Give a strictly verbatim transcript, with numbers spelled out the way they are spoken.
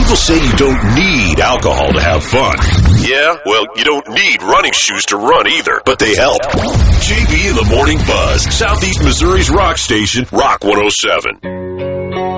People say you don't need alcohol to have fun. Yeah, well, you don't need running shoes to run either, but they help. J B in the Morning Buzz, Southeast Missouri's rock station, Rock one oh seven.